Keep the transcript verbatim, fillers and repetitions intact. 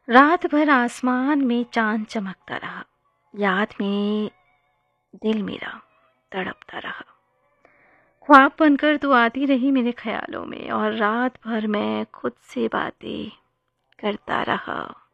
रात भर आसमान में चांद चमकता रहा, याद में दिल मेरा तड़पता रहा। ख्वाब बनकर तू आती रही मेरे ख्यालों में, और रात भर मैं खुद से बातें करता रहा।